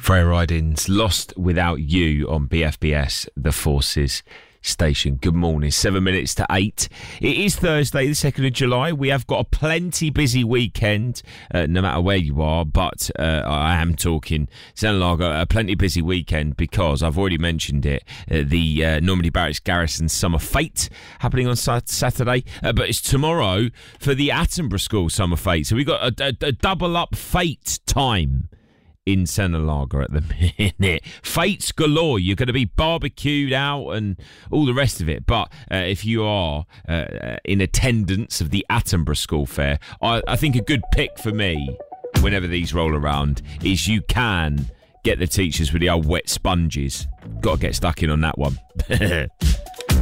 Freya Ridings, Lost Without You on BFBS, The Forces station. Good morning, 7 minutes to 8. It is Thursday, the 2nd of July. We have got a plenty busy weekend, no matter where you are, but I am talking St Lager, a plenty busy weekend because I've already mentioned it, the Normandy Barracks Garrison Summer Fete happening on Saturday, but it's tomorrow for the Attenborough School Summer Fete. So we've got a double up fete time in Senna Lager at the minute. Fates galore. You're going to be barbecued out and all the rest of it. But if you are in attendance of the Attenborough School Fair, I think a good pick for me, whenever these roll around, is you can get the teachers with the old wet sponges. Got to get stuck in on that one.